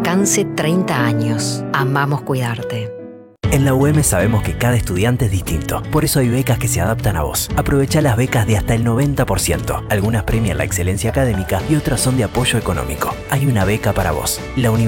alcance 30 años. Amamos cuidarte. En la UM sabemos que cada estudiante es distinto, por eso hay becas que se adaptan a vos. Aprovecha las becas de hasta el 90%. Algunas premian la excelencia académica y otras son de apoyo económico. Hay una beca para vos. La